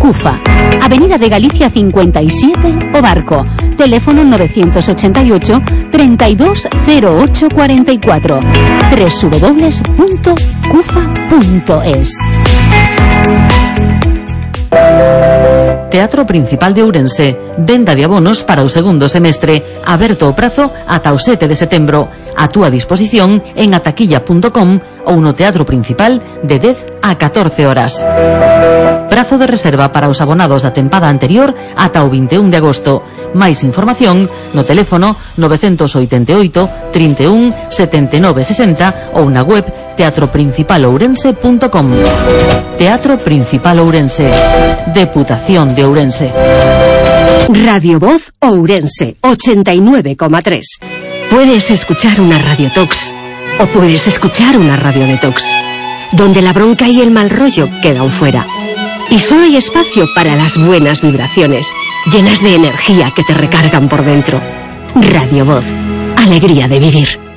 CUFA, Avenida de Galicia 57, O Barco, teléfono 988 320844, www.cufa.es. Teatro Principal de Ourense. Venda de abonos para o segundo semestre. Aberto o prazo ata o 7 de setembro. A túa disposición en ataquilla.com ou no Teatro Principal de 10 a 14 horas. Prazo de reserva para os abonados da tempada anterior ata o 21 de agosto. Máis información no teléfono 988 31 79 60 ou na web teatroprincipalourense.com. Teatro Principal Ourense. Deputación de Ourense. Radio Voz Ourense 89,3. Puedes escuchar una radiotox o puedes escuchar una radio detox, donde la bronca y el mal rollo quedan fuera. Y solo hay espacio para las buenas vibraciones, llenas de energía que te recargan por dentro. Radio Voz, alegría de vivir.